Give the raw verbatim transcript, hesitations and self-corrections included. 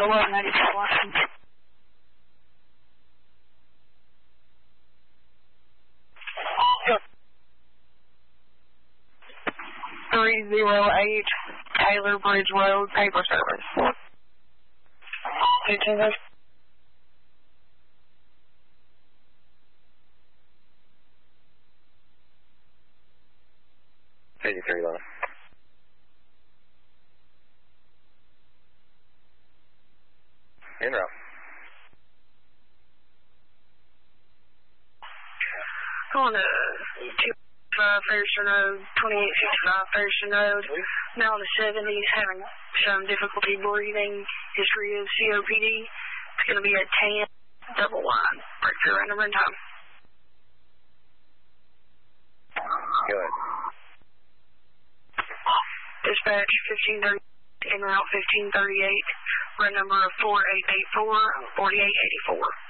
Hello, ninety-two one. three zero eight Taylor Bridge Road, paper service. fifteen eighty-three eleven. In route. On a two five Ferguson Road, twenty-eight fifty-five Ferguson Road. Now in the seventies, having some difficulty breathing. History of C O P D. It's going to be a ten double line. Breakthrough random run time. Go ahead. Dispatch fifteen thirty, en route fifteen thirty-eight. Run number four eight eight four, forty-eight eighty-four.